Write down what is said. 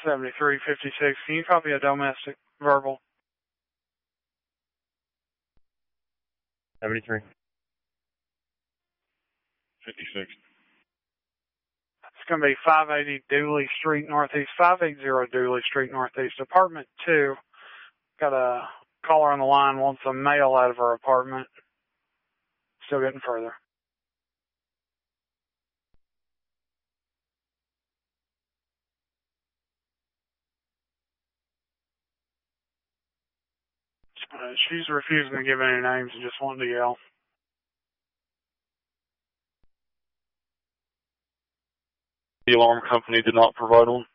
7356. Can you copy a domestic verbal? 73. 56. It's going to be 580 Dooley Street Northeast, 580 Dooley Street Northeast, apartment 2. Got a caller on the line, wants a mail out of her apartment. Still getting further. She's refusing to give any names and just wanted to yell. The alarm company did not provide one.